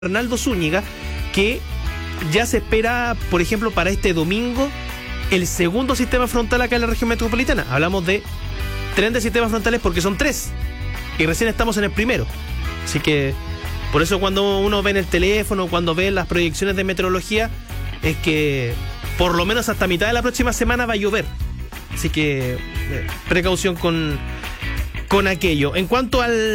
Arnaldo Zúñiga, que ya se espera, por ejemplo, para este domingo, el segundo sistema frontal acá en la región metropolitana. Hablamos de tren de sistemas frontales porque son 3, y recién estamos en el primero. Así que, por eso cuando uno ve en el teléfono, cuando ve las proyecciones de meteorología, es que por lo menos hasta mitad de la próxima semana va a llover. Así que, precaución con aquello. En cuanto al